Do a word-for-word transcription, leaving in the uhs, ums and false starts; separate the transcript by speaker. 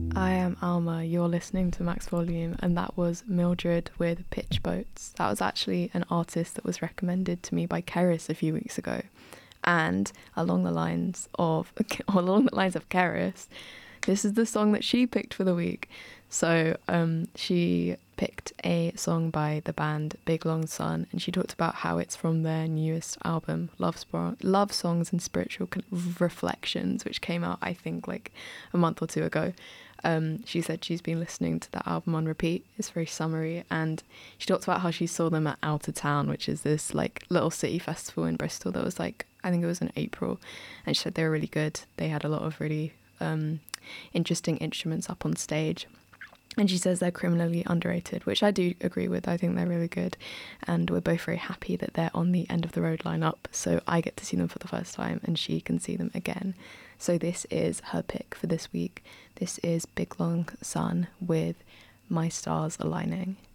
Speaker 1: I am Alma, you're listening to Max Volume, and that was Mildred with Pitch Boats. That was actually an artist that was recommended to me by Keris a few weeks ago. And along the lines of along the lines of Keris, this is the song that she picked for the week. So um, she picked a song by the band Big Long Sun, and she talked about how it's from their newest album, Love, Spor- Love Songs and Spiritual Reflections, which came out, I think, like a month or two ago. Um, she said she's been listening to that album on repeat. It's very summery, and she talked about how she saw them at Out of Town, which is this like little city festival in Bristol that was like, I think it was in April, and she said they were really good. They had a lot of really um, interesting instruments up on stage, and she says they're criminally underrated, which I do agree with. I think they're really good, and we're both very happy that they're on the End of the Road lineup, so I get to see them for the first time and she can see them again. So this is her pick for this week. This is Big Long Sun with My Stars Aligning.